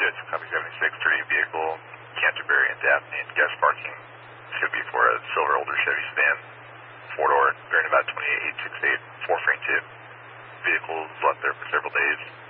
Jets, copy 76, 30 vehicle, Canterbury and Daphne, and guest parking should be for a silver older Chevy sedan, 4-door, bearing about 28868, 4 frame tip. Vehicles left there for several days.